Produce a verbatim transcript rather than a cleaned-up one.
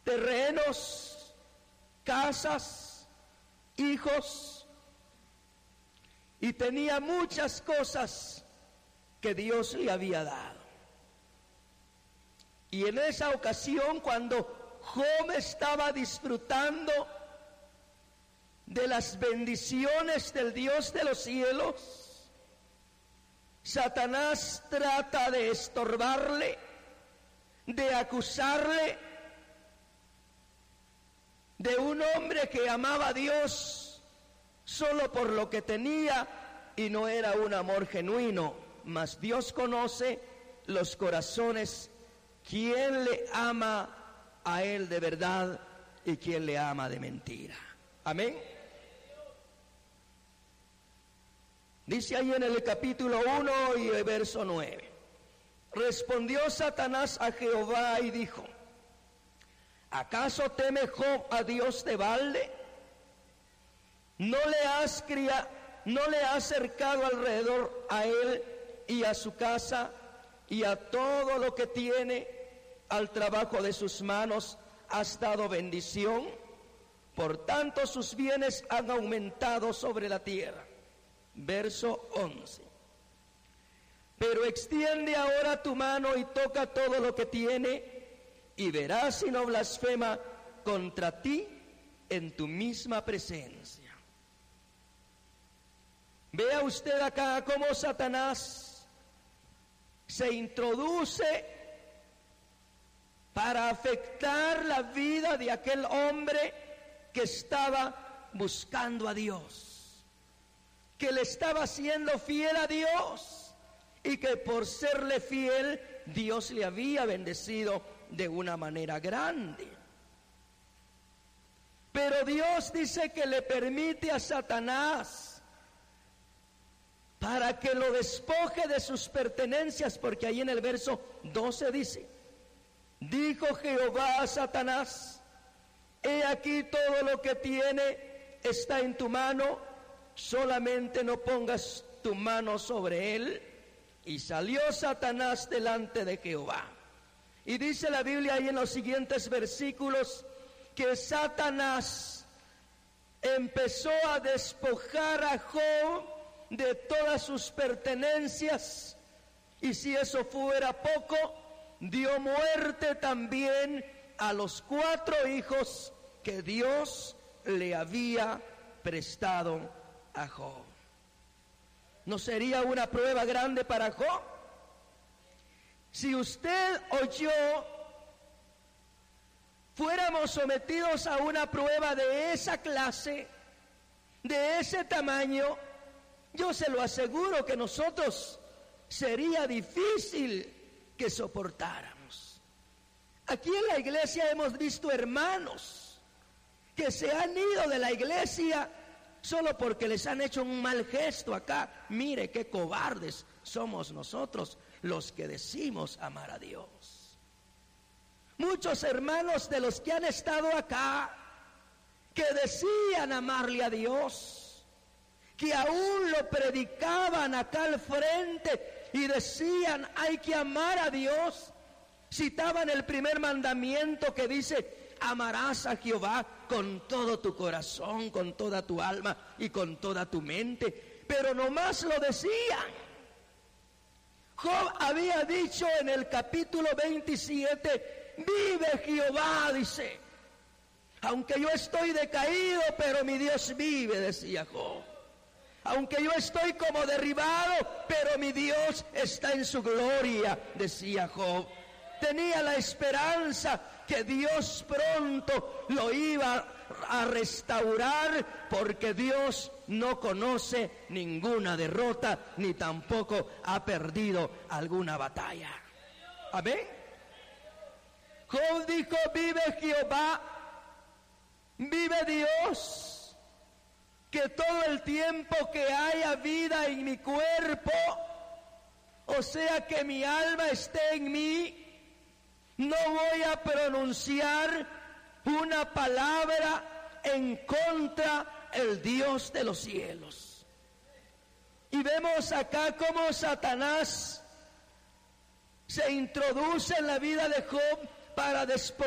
terrenos, casas, hijos, y tenía muchas cosas que Dios le había dado. Y en esa ocasión, cuando Job estaba disfrutando de las bendiciones del Dios de los cielos, Satanás trata de estorbarle, de acusarle de un hombre que amaba a Dios solo por lo que tenía y no era un amor genuino. Mas Dios conoce los corazones, quién le ama a Él de verdad y quién le ama de mentira. Amén. Dice ahí en el capítulo uno y el verso nueve. Respondió Satanás a Jehová y dijo: ¿acaso teme Job a Dios de balde? ¿No le has criado, no le has cercado alrededor a él y a su casa y a todo lo que tiene? Al trabajo de sus manos has dado bendición, por tanto sus bienes han aumentado sobre la tierra. Verso once. Pero extiende ahora tu mano y toca todo lo que tiene, y verás si no blasfema contra ti en tu misma presencia. Vea usted acá cómo Satanás se introduce para afectar la vida de aquel hombre que estaba buscando a Dios, que le estaba siendo fiel a Dios y que por serle fiel Dios le había bendecido de una manera grande. Pero Dios dice que le permite a Satanás para que lo despoje de sus pertenencias, porque ahí en el verso doce dice: dijo Jehová a Satanás: he aquí todo lo que tiene está en tu mano, solamente no pongas tu mano sobre él. Y salió Satanás delante de Jehová. Y dice la Biblia ahí en los siguientes versículos que Satanás empezó a despojar a Job de todas sus pertenencias, y si eso fuera poco, dio muerte también a los cuatro hijos que Dios le había prestado a Job. ¿No sería una prueba grande para Job? Si usted o yo fuéramos sometidos a una prueba de esa clase, de ese tamaño, yo se lo aseguro que nosotros sería difícil que soportáramos. Aquí en la iglesia hemos visto hermanos que se han ido de la iglesia solo porque les han hecho un mal gesto acá. Mire qué cobardes somos nosotros los que decimos amar a Dios. Muchos hermanos de los que han estado acá, que decían amarle a Dios, que aún lo predicaban acá al frente y decían hay que amar a Dios, citaban el primer mandamiento que dice: amarás a Jehová con todo tu corazón, con toda tu alma y con toda tu mente, pero nomás lo decían. Job había dicho en el capítulo veintisiete: vive Jehová, dice, aunque yo estoy decaído, pero mi Dios vive, decía Job. Aunque yo estoy como derribado, pero mi Dios está en su gloria, decía Job. Tenía la esperanza que Dios pronto lo iba a restaurar, porque Dios no conoce ninguna derrota, ni tampoco ha perdido alguna batalla. Amén. Job dijo: vive Jehová, vive Dios, que todo el tiempo que haya vida en mi cuerpo, o sea que mi alma esté en mí, no voy a pronunciar una palabra en contra del Dios de los cielos. Y vemos acá cómo Satanás se introduce en la vida de Job para despojar